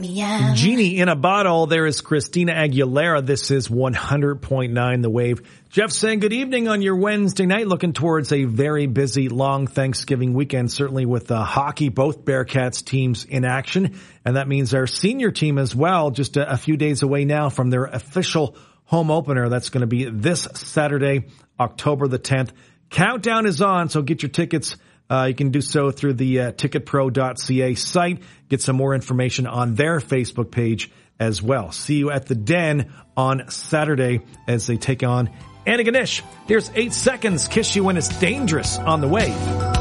Genie in a Bottle. There is Christina Aguilera. This is 100.9 The Wave. Jeff saying good evening on your Wednesday night. Looking towards a very busy, long Thanksgiving weekend, certainly with hockey, both Bearcats teams in action. And that means our senior team as well, just a few days away now from their official home opener. That's going to be this Saturday, October the 10th. Countdown is on, so get your tickets. You can do so through the ticketpro.ca site. Get some more information on their Facebook page as well. See you at the Den on Saturday as they take on Antigonish. Here's 8 Seconds, Kiss You When It's Dangerous on The Wave.